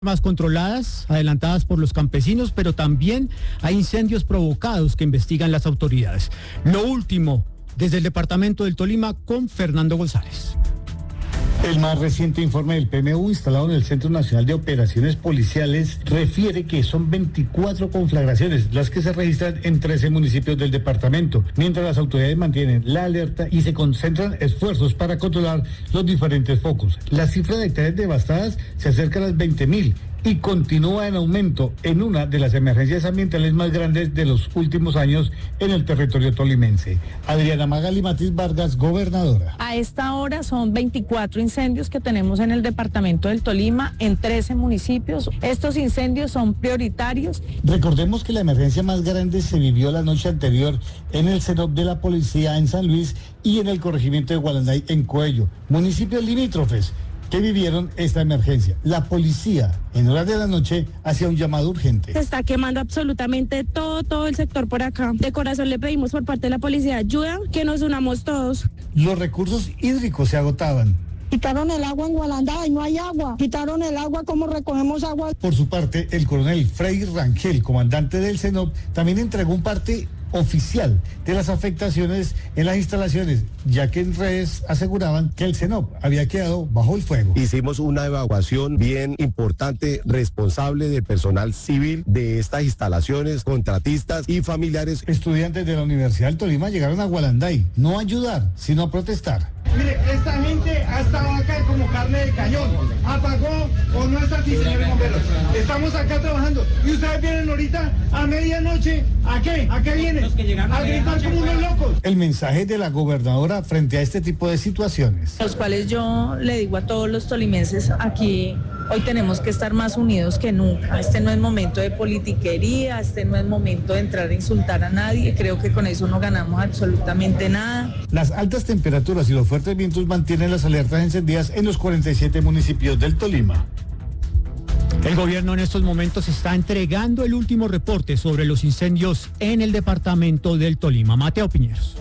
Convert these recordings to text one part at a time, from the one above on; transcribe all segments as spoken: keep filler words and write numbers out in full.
Más controladas, adelantadas por los campesinos, pero también hay incendios provocados que investigan las autoridades. Lo último, desde el departamento del Tolima, con Fernando González. El más reciente informe del P M U instalado en el Centro Nacional de Operaciones Policiales refiere que son veinticuatro conflagraciones las que se registran en trece municipios del departamento, mientras las autoridades mantienen la alerta y se concentran esfuerzos para controlar los diferentes focos. La cifra de hectáreas devastadas se acerca a las veinte mil y continúa en aumento en una de las emergencias ambientales más grandes de los últimos años en el territorio tolimense. Adriana Magali Matiz Vargas, gobernadora. A esta hora son veinticuatro incendios que tenemos en el departamento del Tolima, en trece municipios. Estos incendios son prioritarios. Recordemos que la emergencia más grande se vivió la noche anterior en el CENOP de la policía en San Luis y en el corregimiento de Gualanday en Coello, municipios limítrofes que vivieron esta emergencia. La policía, en horas de la noche, hacía un llamado urgente. Se está quemando absolutamente todo, todo el sector por acá. De corazón le pedimos por parte de la policía ayuda, que nos unamos todos. Los recursos hídricos se agotaban. Quitaron el agua en Gualanday, no hay agua. Quitaron el agua, ¿cómo recogemos agua? Por su parte, el coronel Frei Rangel, comandante del CENOP, también entregó un parte oficial de las afectaciones en las instalaciones, ya que en redes aseguraban que el CENOP había quedado bajo el fuego. Hicimos una evacuación bien importante, responsable del personal civil de estas instalaciones, contratistas y familiares. Estudiantes de la Universidad del Tolima llegaron a Gualanday, no a ayudar, sino a protestar. Mire, esta gente ha estado acá como carne de cañón. ¿Apagó o no es así, señores bomberos? Estamos acá trabajando y ustedes vienen ahorita a medianoche. ¿A qué? ¿A qué vienen? A gritar como unos locos. El mensaje de la gobernadora frente a este tipo de situaciones. Los cuales yo le digo a todos los tolimenses aquí, hoy tenemos que estar más unidos que nunca. Este no es momento de politiquería, este no es momento de entrar a insultar a nadie. Creo que con eso no ganamos absolutamente nada. Las altas temperaturas y los fuertes vientos mantienen las alertas encendidas en los cuarenta y siete municipios del Tolima. El gobierno en estos momentos está entregando el último reporte sobre los incendios en el departamento del Tolima. Mateo Piñeros.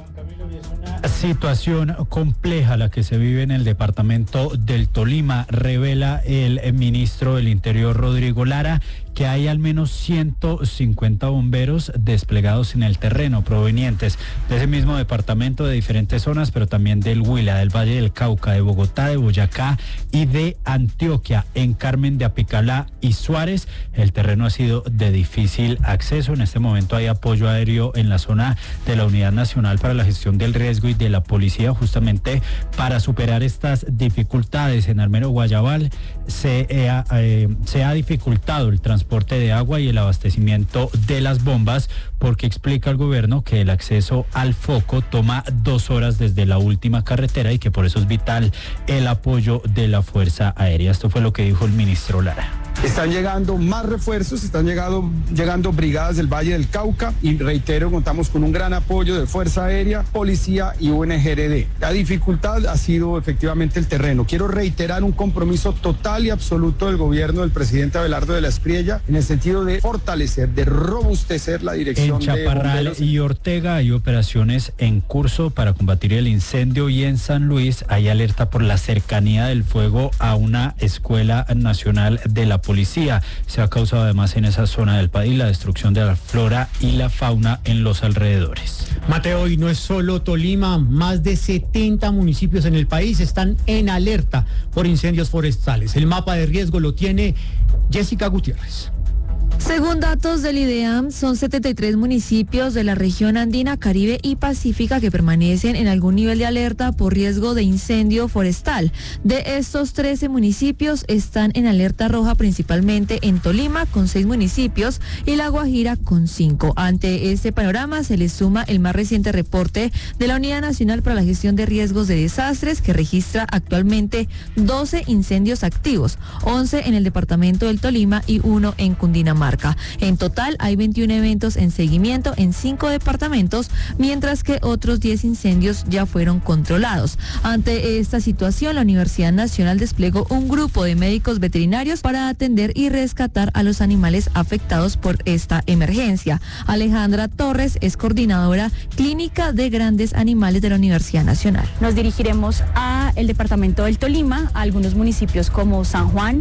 Situación compleja la que se vive en el departamento del Tolima, revela el ministro del Interior, Rodrigo Lara, que hay al menos ciento cincuenta bomberos desplegados en el terreno, provenientes de ese mismo departamento, de diferentes zonas, pero también del Huila, del Valle del Cauca, de Bogotá, de Boyacá y de Antioquia. En Carmen de Apicalá y Suárez, el terreno ha sido de difícil acceso. En este momento hay apoyo aéreo en la zona de la Unidad Nacional para la Gestión del Riesgo y de la Policía, justamente para superar estas dificultades. En Armero Guayabal se, eh, eh, se ha dificultado el transporte de agua y el abastecimiento de las bombas, porque explica el gobierno que el acceso al foco toma dos horas desde la última carretera y que por eso es vital el apoyo de la Fuerza Aérea. Esto fue lo que dijo el ministro Lara. Están llegando más refuerzos, están llegando, llegando brigadas del Valle del Cauca y reitero, contamos con un gran apoyo de Fuerza Aérea, Policía y U N G R D. La dificultad ha sido efectivamente el terreno. Quiero reiterar un compromiso total y absoluto del gobierno del presidente Abelardo de la Espriella en el sentido de fortalecer, de robustecer la dirección en Chaparral de y Ortega hay operaciones en curso para combatir el incendio, y en San Luis hay alerta por la cercanía del fuego a una escuela nacional de la policía. Se ha causado además en esa zona del país la destrucción de la flora y la fauna en los alrededores. Mateo, y no es solo Tolima, más de setenta municipios en el país están en alerta por incendios forestales. El mapa de riesgo lo tiene Jessica Gutiérrez. Según datos del IDEAM, son setenta y tres municipios de la región andina, Caribe y Pacífica que permanecen en algún nivel de alerta por riesgo de incendio forestal. De estos trece municipios están en alerta roja, principalmente en Tolima, con seis municipios, y La Guajira, con cinco. Ante este panorama se le suma el más reciente reporte de la Unidad Nacional para la Gestión de Riesgos de Desastres, que registra actualmente doce incendios activos, once en el departamento del Tolima y uno en Cundinamarca. En total hay veintiún eventos en seguimiento en cinco departamentos, mientras que otros diez incendios ya fueron controlados. Ante esta situación, la Universidad Nacional desplegó un grupo de médicos veterinarios para atender y rescatar a los animales afectados por esta emergencia. Alejandra Torres es coordinadora clínica de grandes animales de la Universidad Nacional. Nos dirigiremos a el departamento del Tolima, a algunos municipios como San Juan,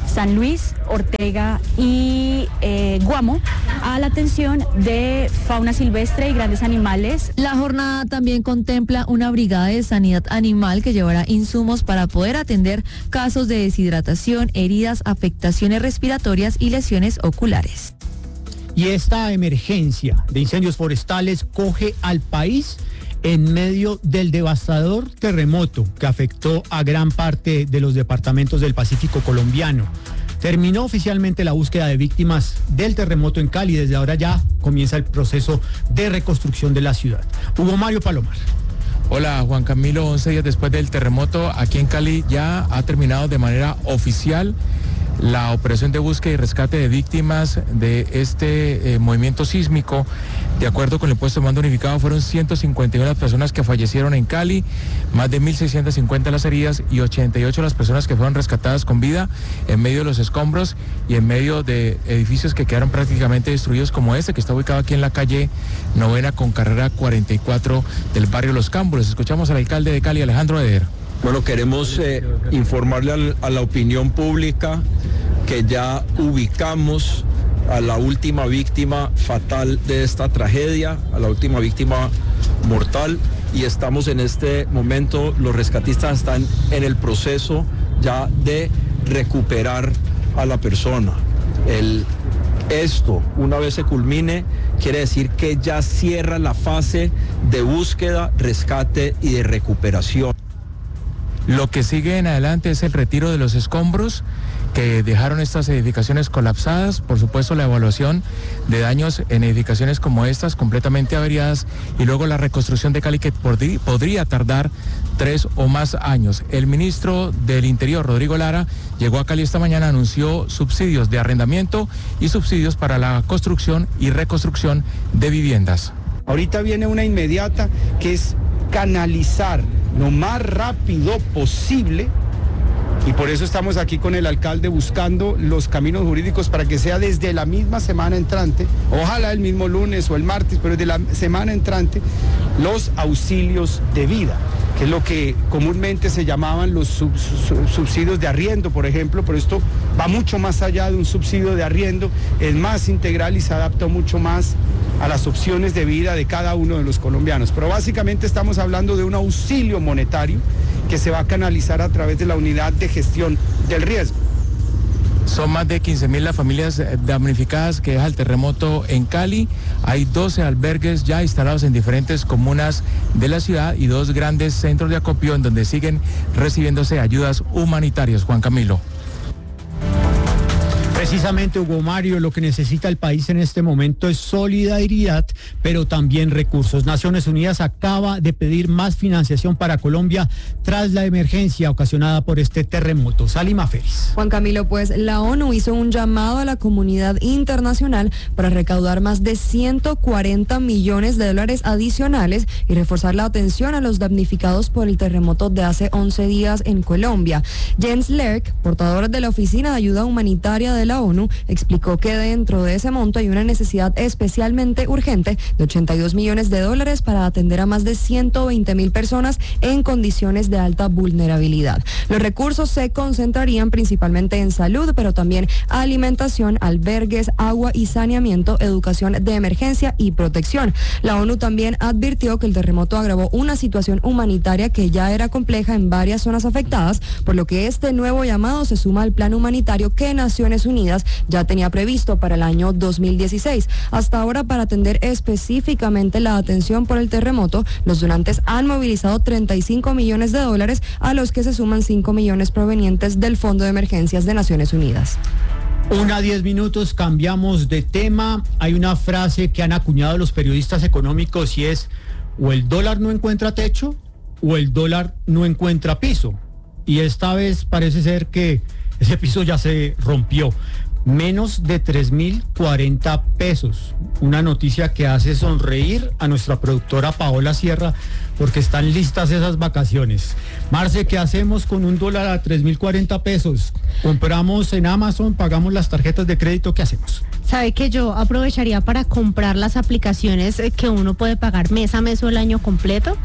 San Luis, Ortega y eh, Guamo a la atención de fauna silvestre y grandes animales. La jornada también contempla una brigada de sanidad animal que llevará insumos para poder atender casos de deshidratación, heridas, afectaciones respiratorias y lesiones oculares. Y esta emergencia de incendios forestales coge al país en medio del devastador terremoto que afectó a gran parte de los departamentos del Pacífico colombiano. Terminó oficialmente la búsqueda de víctimas del terremoto en Cali. Desde ahora ya comienza el proceso de reconstrucción de la ciudad. Hugo Mario Palomar. Hola Juan Camilo, once días después del terremoto aquí en Cali ya ha terminado de manera oficial la operación de búsqueda y rescate de víctimas de este eh, movimiento sísmico. De acuerdo con el puesto de mando unificado, fueron ciento cincuenta y una las personas que fallecieron en Cali, más de mil seiscientas cincuenta las heridas y ochenta y ocho las personas que fueron rescatadas con vida en medio de los escombros y en medio de edificios que quedaron prácticamente destruidos, como este que está ubicado aquí en la calle Novena con carrera cuarenta y cuatro del barrio Los Cámbulos. Escuchamos al alcalde de Cali, Alejandro Eder. Bueno, queremos eh, informarle al, a la opinión pública que ya ubicamos a la última víctima fatal de esta tragedia, a la última víctima mortal, y estamos en este momento, los rescatistas están en el proceso ya de recuperar a la persona. El, esto, una vez se culmine, quiere decir que ya cierra la fase de búsqueda, rescate y de recuperación. Lo que sigue en adelante es el retiro de los escombros que dejaron estas edificaciones colapsadas, por supuesto la evaluación de daños en edificaciones como estas completamente averiadas y luego la reconstrucción de Cali que podría, podría tardar tres o más años. El ministro del Interior, Rodrigo Lara, llegó a Cali esta mañana, anunció subsidios de arrendamiento y subsidios para la construcción y reconstrucción de viviendas. Ahorita viene una inmediata que es canalizar lo más rápido posible, y por eso estamos aquí con el alcalde buscando los caminos jurídicos para que sea desde la misma semana entrante, ojalá el mismo lunes o el martes, pero desde la semana entrante, los auxilios de vida, que es lo que comúnmente se llamaban los sub, sub, subsidios de arriendo, por ejemplo, pero esto va mucho más allá de un subsidio de arriendo, es más integral y se adapta mucho más a las opciones de vida de cada uno de los colombianos. Pero básicamente estamos hablando de un auxilio monetario que se va a canalizar a través de la unidad de gestión del riesgo. Son más de quince mil las familias damnificadas que deja el terremoto en Cali. Hay doce albergues ya instalados en diferentes comunas de la ciudad y dos grandes centros de acopio en donde siguen recibiéndose ayudas humanitarias. Juan Camilo. Precisamente, Hugo Mario, lo que necesita el país en este momento es solidaridad, pero también recursos. Naciones Unidas acaba de pedir más financiación para Colombia tras la emergencia ocasionada por este terremoto. Salima Feris. Juan Camilo, pues la ONU hizo un llamado a la comunidad internacional para recaudar más de ciento cuarenta millones de dólares adicionales y reforzar la atención a los damnificados por el terremoto de hace once días en Colombia. Jens Lerck, portador de la Oficina de Ayuda Humanitaria de la ONU, explicó que dentro de ese monto hay una necesidad especialmente urgente de ochenta y dos millones de dólares para atender a más de ciento veinte mil personas en condiciones de alta vulnerabilidad. Los recursos se concentrarían principalmente en salud, pero también alimentación, albergues, agua y saneamiento, educación de emergencia y protección. La ONU también advirtió que el terremoto agravó una situación humanitaria que ya era compleja en varias zonas afectadas, por lo que este nuevo llamado se suma al plan humanitario que Naciones Unidas ya tenía previsto para el año dos mil dieciséis. Hasta ahora, para atender específicamente la atención por el terremoto, los donantes han movilizado treinta y cinco millones de dólares, a los que se suman cinco millones provenientes del Fondo de Emergencias de Naciones Unidas. Una diez minutos, cambiamos de tema. Hay una frase que han acuñado los periodistas económicos y es: o el dólar no encuentra techo o el dólar no encuentra piso. Y esta vez parece ser que ese piso ya se rompió. Menos de tres mil cuarenta pesos. Una noticia que hace sonreír a nuestra productora Paola Sierra, porque están listas esas vacaciones. Marce, ¿qué hacemos con un dólar a tres mil cuarenta pesos? ¿Compramos en Amazon, pagamos las tarjetas de crédito? ¿Qué hacemos? Sabe que yo aprovecharía para comprar las aplicaciones que uno puede pagar mes a mes o el año completo,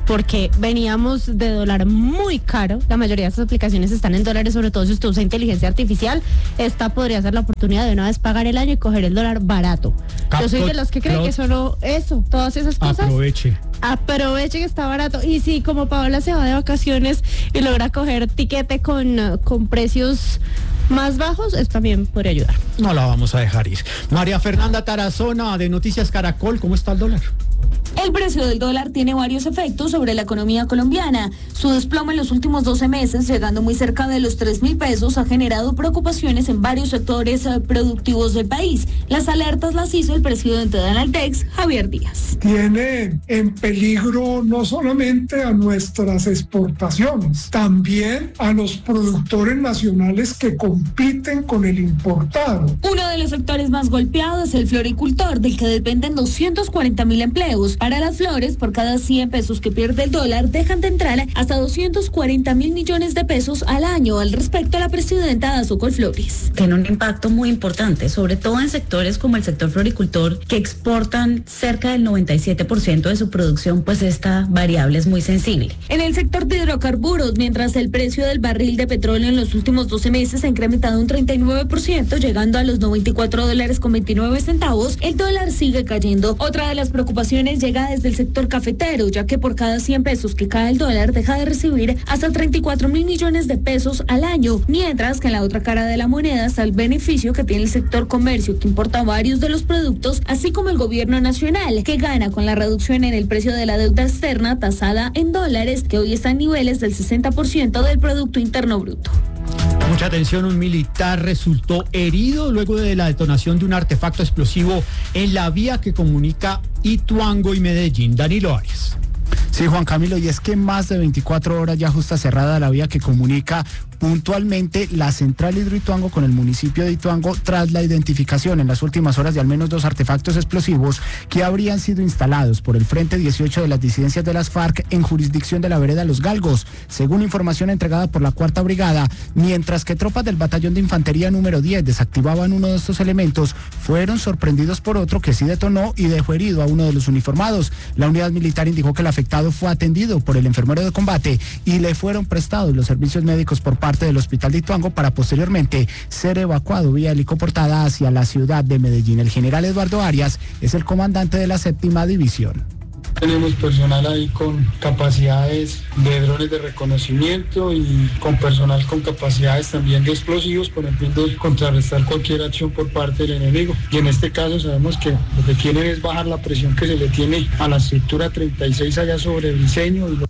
porque veníamos de dólar muy caro, la mayoría de estas aplicaciones están en dólares, sobre todo si usted usa inteligencia artificial, esta podría ser la oportunidad de una vez pagar el año y coger el dólar barato. Cap- Yo soy de los que creen Cloud. que solo eso, todas esas cosas. Aproveche. Aproveche que está barato. Y si como Paola se va de vacaciones y logra coger tiquete con, uh, con precios más bajos, eso también podría ayudar. No la vamos a dejar ir. María Fernanda Tarazona, de Noticias Caracol, ¿cómo está el dólar? El precio del dólar tiene varios efectos sobre la economía colombiana. Su desplome en los últimos doce meses, llegando muy cerca de los tres mil pesos, ha generado preocupaciones en varios sectores eh, productivos del país. Las alertas las hizo el presidente de Analtex, Javier Díaz. Tiene en peligro no solamente a nuestras exportaciones, también a los productores nacionales que compiten con el importado. Uno de los sectores más golpeados es el floricultor, del que dependen doscientos cuarenta mil empleos. Para las flores, por cada cien pesos que pierde el dólar, dejan de entrar hasta doscientos cuarenta mil millones de pesos al año. Al respecto, la presidenta Dazo Colflores. Tiene un impacto muy importante, sobre todo en sectores como el sector floricultor, que exportan cerca del noventa y siete por ciento de su producción, pues esta variable es muy sensible. En el sector de hidrocarburos, mientras el precio del barril de petróleo en los últimos doce meses ha incrementado un treinta y nueve por ciento, llegando a los noventa y cuatro dólares con veintinueve centavos, el dólar sigue cayendo. Otra de las preocupaciones llega desde el sector cafetero, ya que por cada cien pesos que cae el dólar deja de recibir hasta treinta y cuatro mil millones de pesos al año, mientras que en la otra cara de la moneda está el beneficio que tiene el sector comercio, que importa varios de los productos, así como el gobierno nacional, que gana con la reducción en el precio de la deuda externa tasada en dólares, que hoy está en niveles del sesenta por ciento del Producto Interno Bruto. Mucha atención, un militar resultó herido luego de la detonación de un artefacto explosivo en la vía que comunica Ituango y Medellín. Danilo Arias. Sí, Juan Camilo, y es que más de veinticuatro horas ya justa cerrada la vía que comunica puntualmente la central Hidroituango con el municipio de Ituango, tras la identificación en las últimas horas de al menos dos artefactos explosivos que habrían sido instalados por el Frente dieciocho de las disidencias de las FARC en jurisdicción de la vereda Los Galgos, según información entregada por la Cuarta Brigada. Mientras que tropas del batallón de infantería número diez desactivaban uno de estos elementos, fueron sorprendidos por otro que sí detonó y dejó herido a uno de los uniformados. La unidad militar indicó que el afectado fue atendido por el enfermero de combate y le fueron prestados los servicios médicos por parte del hospital de Ituango para posteriormente ser evacuado vía helicoportada hacia la ciudad de Medellín. El general Eduardo Arias es el comandante de la séptima división. Tenemos personal ahí con capacidades de drones de reconocimiento y con personal con capacidades también de explosivos con el fin de contrarrestar cualquier acción por parte del enemigo. Y en este caso sabemos que lo que quieren es bajar la presión que se le tiene a la estructura treinta y seis allá sobre el diseño. Y lo...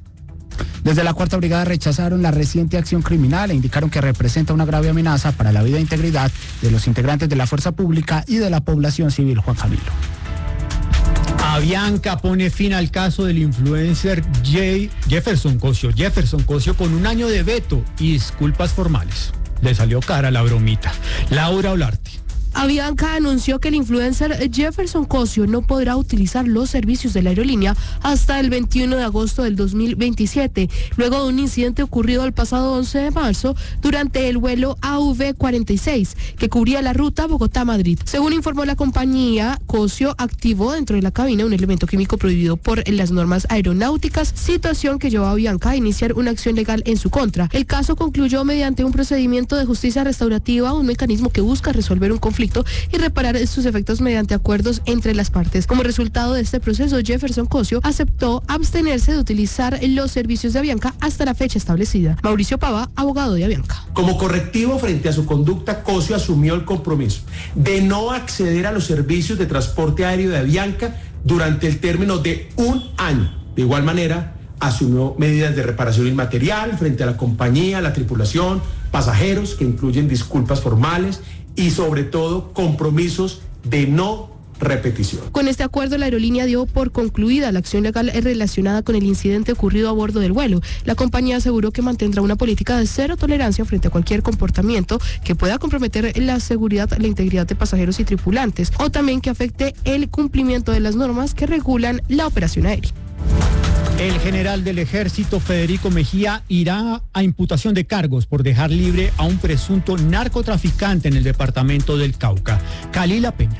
Desde la Cuarta Brigada rechazaron la reciente acción criminal e indicaron que representa una grave amenaza para la vida e integridad de los integrantes de la fuerza pública y de la población civil. Juan Camilo. Avianca pone fin al caso del influencer Jay Jefferson Cosio. Jefferson Cosio con un año de veto y disculpas formales. Le salió cara la bromita. Laura Olarte. Avianca anunció que el influencer Jefferson Cosio no podrá utilizar los servicios de la aerolínea hasta el veintiuno de agosto del dos mil veintisiete, luego de un incidente ocurrido el pasado once de marzo durante el vuelo A V cuarenta y seis, que cubría la ruta Bogotá-Madrid. Según informó la compañía, Cosio activó dentro de la cabina un elemento químico prohibido por las normas aeronáuticas, situación que llevó a Avianca a iniciar una acción legal en su contra. El caso concluyó mediante un procedimiento de justicia restaurativa, un mecanismo que busca resolver un conflicto y reparar sus efectos mediante acuerdos entre las partes. Como resultado de este proceso, Jefferson Cosio aceptó abstenerse de utilizar los servicios de Avianca hasta la fecha establecida. Mauricio Pava, abogado de Avianca. Como correctivo frente a su conducta, Cosio asumió el compromiso de no acceder a los servicios de transporte aéreo de Avianca durante el término de un año. De igual manera, asumió medidas de reparación inmaterial frente a la compañía, la tripulación, pasajeros, que incluyen disculpas formales y sobre todo compromisos de no repetición. Con este acuerdo, la aerolínea dio por concluida la acción legal relacionada con el incidente ocurrido a bordo del vuelo. La compañía aseguró que mantendrá una política de cero tolerancia frente a cualquier comportamiento que pueda comprometer la seguridad, la integridad de pasajeros y tripulantes, o también que afecte el cumplimiento de las normas que regulan la operación aérea. El general del Ejército, Federico Mejía, irá a imputación de cargos por dejar libre a un presunto narcotraficante en el departamento del Cauca. Kalila Peña.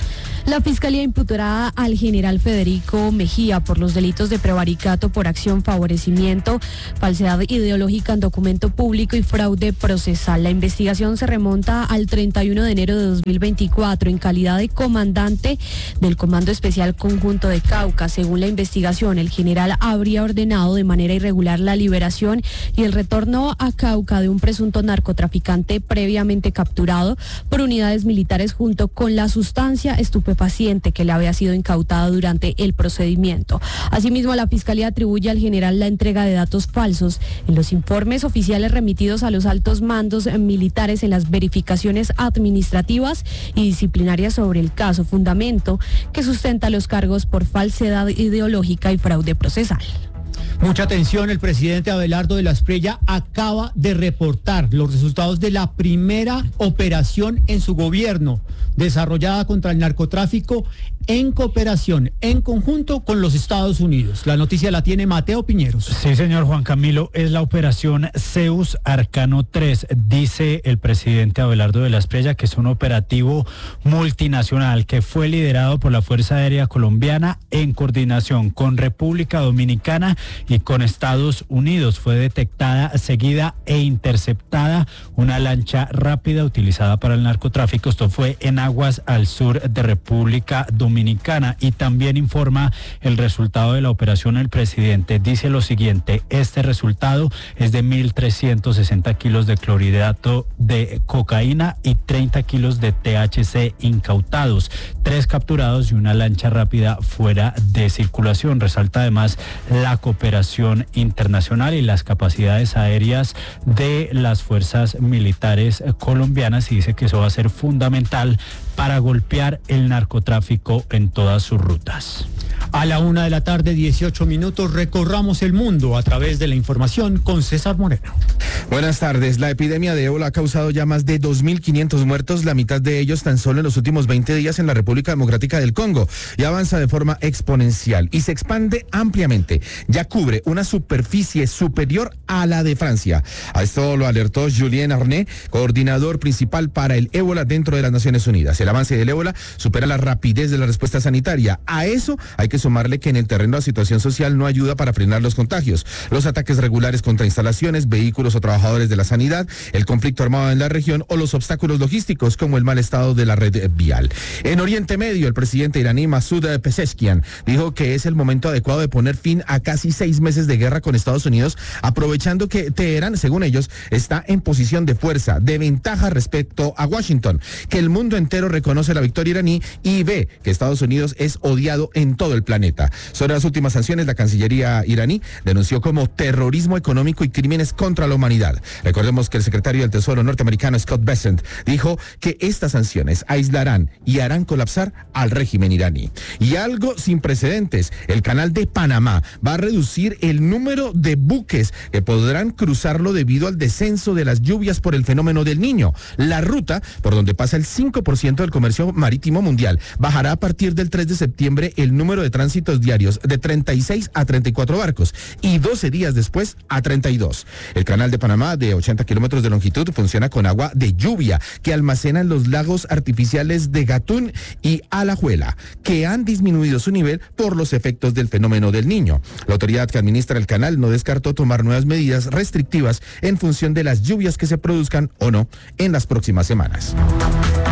La Fiscalía imputará al general Federico Mejía por los delitos de prevaricato por acción, favorecimiento, falsedad ideológica en documento público y fraude procesal. La investigación se remonta al treinta y uno de enero de dos mil veinticuatro en calidad de comandante del Comando Especial Conjunto de Cauca. Según la investigación, el general habría ordenado de manera irregular la liberación y el retorno a Cauca de un presunto narcotraficante previamente capturado por unidades militares junto con la sustancia estupefaciente que le había sido incautada durante el procedimiento. Asimismo, la Fiscalía atribuye al general la entrega de datos falsos en los informes oficiales remitidos a los altos mandos militares en las verificaciones administrativas y disciplinarias sobre el caso, fundamento que sustenta los cargos por falsedad ideológica y fraude procesal. Mucha atención, el presidente Abelardo de la Espriella acaba de reportar los resultados de la primera operación en su gobierno desarrollada contra el narcotráfico en cooperación, en conjunto con los Estados Unidos. La noticia la tiene Mateo Piñeros. Sí, señor Juan Camilo, es la operación Zeus Arcano tres, dice el presidente Abelardo de la Espriella, que es un operativo multinacional que fue liderado por la Fuerza Aérea Colombiana en coordinación con República Dominicana y con Estados Unidos. Fue detectada, seguida e interceptada una lancha rápida utilizada para el narcotráfico. Esto fue en aguas al sur de República Dominicana. Y también informa el resultado de la operación el presidente. Dice lo siguiente: este resultado es de mil trescientos sesenta kilos de clorhidrato de cocaína y treinta kilos de T H C incautados, tres capturados y una lancha rápida fuera de circulación. Resalta además la cooperación internacional y las capacidades aéreas de las fuerzas militares colombianas, y dice que eso va a ser fundamental para golpear el narcotráfico en todas sus rutas. A la una de la tarde, dieciocho minutos, recorramos el mundo a través de la información con César Moreno. Buenas tardes. La epidemia de ébola ha causado ya más de dos mil quinientos muertos, la mitad de ellos tan solo en los últimos veinte días en la República Democrática del Congo, y avanza de forma exponencial y se expande ampliamente. Ya cubre una superficie superior a la de Francia. A esto lo alertó Julien Arnay, coordinador principal para el ébola dentro de las Naciones Unidas. El avance del ébola supera la rapidez de la respuesta sanitaria. A eso hay que sumarle que en el terreno la situación social no ayuda para frenar los contagios. Los ataques regulares contra instalaciones, vehículos o trabajadores de la sanidad, el conflicto armado en la región o los obstáculos logísticos como el mal estado de la red vial. En Oriente Medio, el presidente iraní Masoud Pezeshkian dijo que es el momento adecuado de poner fin a casi seis meses de guerra con Estados Unidos, aprovechando que Teherán, según ellos, está en posición de fuerza, de ventaja respecto a Washington, que el mundo entero reconoce la victoria iraní y ve que Estados Unidos es odiado en todo el planeta. Sobre las últimas sanciones, la Cancillería iraní denunció como terrorismo económico y crímenes contra la humanidad. Recordemos que el secretario del Tesoro norteamericano Scott Bessent dijo que estas sanciones aislarán y harán colapsar al régimen iraní. Y algo sin precedentes, el canal de Panamá va a reducir el número de buques que podrán cruzarlo debido al descenso de las lluvias por el fenómeno del Niño. La ruta por donde pasa el cinco por ciento del comercio marítimo mundial bajará a partir del tres de septiembre el número de tránsitos diarios de treinta y seis a treinta y cuatro barcos y doce días después a treinta y dos. El canal de Panamá, de ochenta kilómetros de longitud, funciona con agua de lluvia que almacenan los lagos artificiales de Gatún y Alajuela, que han disminuido su nivel por los efectos del fenómeno del Niño. La autoridad que administra el canal no descartó tomar nuevas medidas restrictivas en función de las lluvias que se produzcan o no en las próximas semanas.